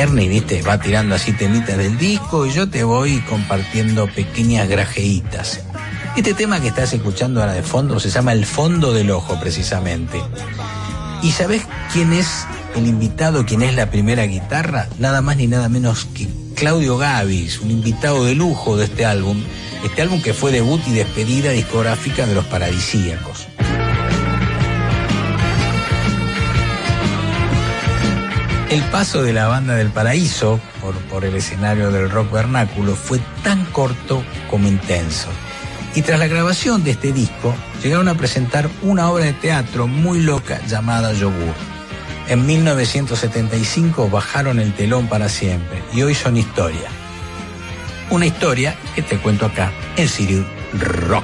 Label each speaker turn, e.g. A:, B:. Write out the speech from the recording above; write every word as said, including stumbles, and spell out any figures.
A: Ernie, viste, va tirando así temitas del disco y yo te voy compartiendo pequeñas grajeitas. Este tema que estás escuchando ahora de fondo se llama El Fondo del Ojo, precisamente. ¿Y sabés quién es el invitado, quién es la primera guitarra? Nada más ni nada menos que Claudio Gabis, un invitado de lujo de este álbum. Este álbum que fue debut y despedida discográfica de Los Paradisíacos. El paso de la Banda del Paraíso por, por el escenario del rock vernáculo fue tan corto como intenso. Y tras la grabación de este disco, llegaron a presentar una obra de teatro muy loca llamada Yogur. En mil novecientos setenta y cinco bajaron el telón para siempre y hoy son historia. Una historia que te cuento acá en Cyril Rock.